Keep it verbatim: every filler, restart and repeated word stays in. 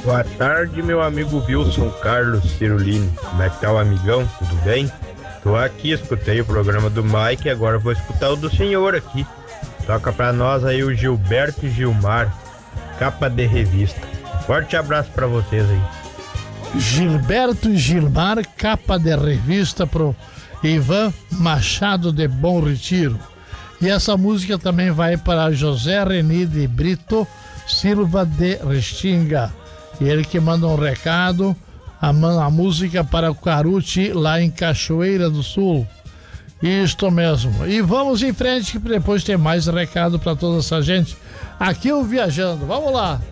Boa tarde, meu amigo Wilson Carlos Cirulino. Como é que tá o amigão? Tudo bem? Tô aqui, escutei o programa do Mike e agora vou escutar o do senhor aqui. Toca pra nós aí o Gilberto Gilmar, capa de revista. Forte abraço pra vocês aí. Gilberto Gilmar, capa de revista pro Ivan Machado de Bom Retiro. E essa música também vai para José Reni de Brito Silva de Restinga. E ele que manda um recado, a, a música para o Caruti lá em Cachoeira do Sul. Isto mesmo. E vamos em frente que depois tem mais recado para toda essa gente. Aqui o Viajando. Vamos lá.